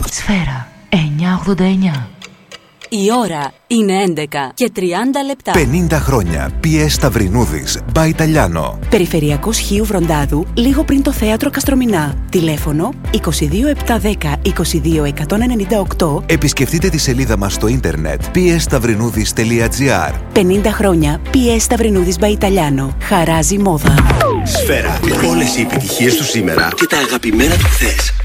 Σφαίρα 989. Η ώρα είναι 11 και 30 λεπτά. 50 χρόνια. PS Σταυρινούδης, by Italiano. Περιφερειακός Χίου Βροντάδου, λίγο πριν το θέατρο Καστρομηνά. Τηλέφωνο 22710 22198. Επισκεφτείτε τη σελίδα μας στο ίντερνετ psstαυρινούδης.gr. 50 χρόνια. PS Σταυρινούδης by Italiano. Χαράζει μόδα. Σφαίρα. Όλες οι επιτυχίες του σήμερα και τα αγαπημένα του χθες.